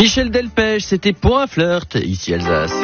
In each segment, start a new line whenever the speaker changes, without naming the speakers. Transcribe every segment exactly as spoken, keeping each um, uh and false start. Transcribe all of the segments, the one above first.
Michel Delpech, c'était pour un flirt, ici Alsace.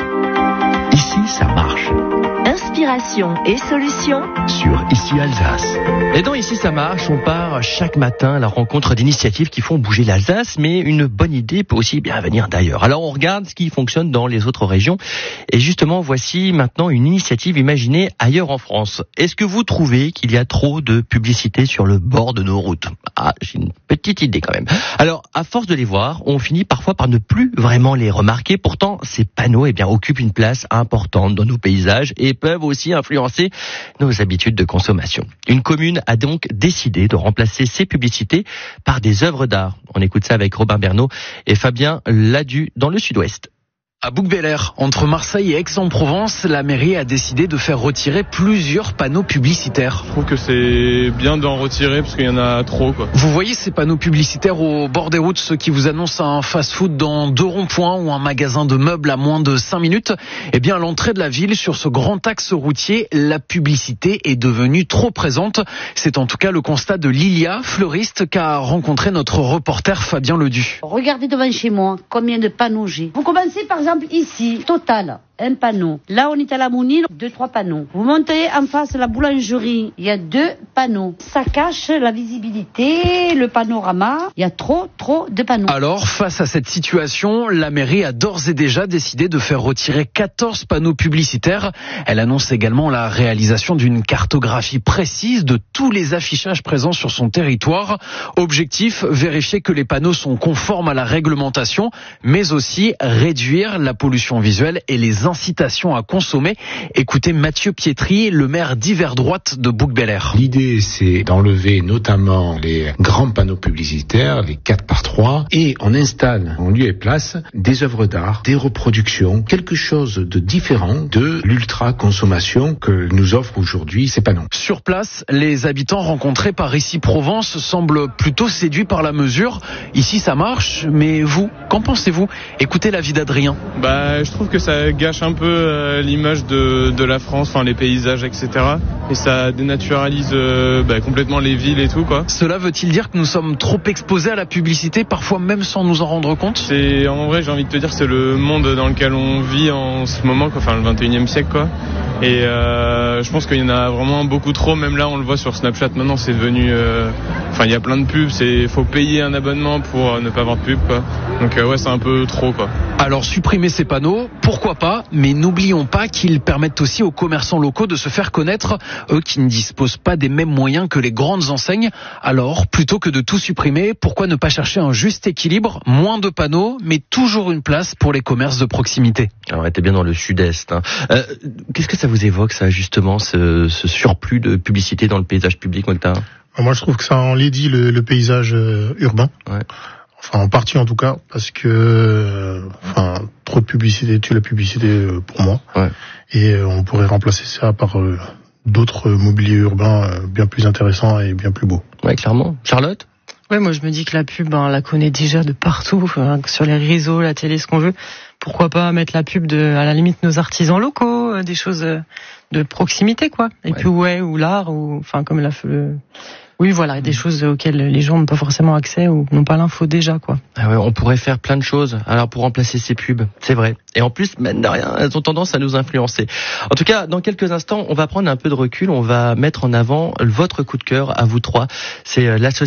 Ici, ça marche.
Inspiration et solutions
sur Ici Alsace.
Et dans Ici ça marche, on part chaque matin à la rencontre d'initiatives qui font bouger l'Alsace, mais une bonne idée peut aussi bien venir d'ailleurs. Alors on regarde ce qui fonctionne dans les autres régions, et justement voici maintenant une initiative imaginée ailleurs en France. Est-ce que vous trouvez qu'il y a trop de publicité sur le bord de nos routes ? Ah, j'ai une petite idée quand même. Alors, à force de les voir, on finit parfois par ne plus vraiment les remarquer. Pourtant, ces panneaux eh bien, occupent une place importante dans nos paysages et peuvent aussi influencer nos habitudes de consommation. Une commune a donc décidé de remplacer ces publicités par des œuvres d'art. On écoute ça avec Robin Bernot et Fabien Ladu dans le sud-ouest.
À Bouc-Bel-Air, entre Marseille et Aix-en-Provence, la mairie a décidé de faire retirer plusieurs panneaux publicitaires.
Je trouve que c'est bien d'en retirer parce qu'il y en a trop, quoi.
Vous voyez ces panneaux publicitaires au bord des routes, ceux qui vous annoncent un fast-food dans deux ronds-points ou un magasin de meubles à moins de cinq minutes ? Eh bien, à l'entrée de la ville, sur ce grand axe routier, la publicité est devenue trop présente. C'est en tout cas le constat de Lilia, fleuriste, qu'a rencontré notre reporter Fabien Ledu.
Regardez devant chez moi combien de panneaux j'ai. Vous commencez par exemple ici, Total, un panneau. Là, on est à la Mounine, deux, trois panneaux. Vous montez en face de la boulangerie, il y a deux panneaux. Ça cache la visibilité, le panorama. Il y a trop, trop de panneaux.
Alors, face à cette situation, la mairie a d'ores et déjà décidé de faire retirer quatorze panneaux publicitaires. Elle annonce également la réalisation d'une cartographie précise de tous les affichages présents sur son territoire. Objectif, vérifier que les panneaux sont conformes à la réglementation, mais aussi réduire la pollution visuelle et les incitations à consommer. Écoutez Mathieu Pietri, le maire d'hiver droite de Bouc-Bel-Air.
L'idée, c'est d'enlever notamment les grands panneaux publicitaires, les quatre par trois, et on installe en lieu et place des œuvres d'art, des reproductions, quelque chose de différent de l'ultra-consommation que nous offrent aujourd'hui ces panneaux.
Sur place, les habitants rencontrés par Ici Provence semblent plutôt séduits par la mesure. Ici, ça marche, mais vous, qu'en pensez-vous ? Écoutez l'avis d'Adrien.
Bah, je trouve que ça gâche un peu euh, l'image de, de la France, enfin les paysages, et cetera. Et ça dénaturalise euh, bah, complètement les villes et tout, quoi.
Cela veut-il dire que nous sommes trop exposés à la publicité, parfois même sans nous en rendre compte ?
C'est, en vrai, j'ai envie de te dire, c'est le monde dans lequel on vit en ce moment, quoi, enfin le vingt et unième siècle, quoi. Et euh, je pense qu'il y en a vraiment beaucoup trop. Même là, on le voit sur Snapchat. Maintenant, c'est devenu, euh, enfin, il y a plein de pubs. C'est, faut payer un abonnement pour euh, ne pas avoir de pub, quoi. Donc euh, ouais, c'est un peu trop, quoi.
Alors supprimer ces panneaux, pourquoi pas, mais n'oublions pas qu'ils permettent aussi aux commerçants locaux de se faire connaître, eux qui ne disposent pas des mêmes moyens que les grandes enseignes. Alors, plutôt que de tout supprimer, pourquoi ne pas chercher un juste équilibre, moins de panneaux, mais toujours une place pour les commerces de proximité.
Alors, on était bien dans le sud-est. Hein. Euh, qu'est-ce que ça vous évoque, ça, justement, ce, ce surplus de publicité dans le paysage public, Mokhtar ?
Moi, je trouve que ça enlaidit le, le paysage euh, urbain. Ouais. Enfin, en partie en tout cas, parce que euh, enfin, trop de publicité tue la publicité euh, pour moi. Ouais. Et euh, on pourrait remplacer ça par euh, d'autres mobiliers urbains euh, bien plus intéressants et bien plus beaux.
Ouais, clairement. Charlotte ?
Ouais, moi je me dis que la pub, on la connaît déjà de partout, hein, sur les réseaux, la télé, ce qu'on veut. Pourquoi pas mettre la pub de, à la limite, nos artisans locaux, euh, des choses euh, de proximité, quoi. Et ouais. Puis ouais, ou l'art, ou enfin comme la le... Oui, voilà, des choses auxquelles les gens n'ont pas forcément accès ou n'ont pas l'info déjà, quoi.
Ah ouais, on pourrait faire plein de choses. Alors pour remplacer ces pubs, c'est vrai. Et en plus, mine de rien, elles ont tendance à nous influencer. En tout cas, dans quelques instants, on va prendre un peu de recul. On va mettre en avant votre coup de cœur à vous trois. C'est l'association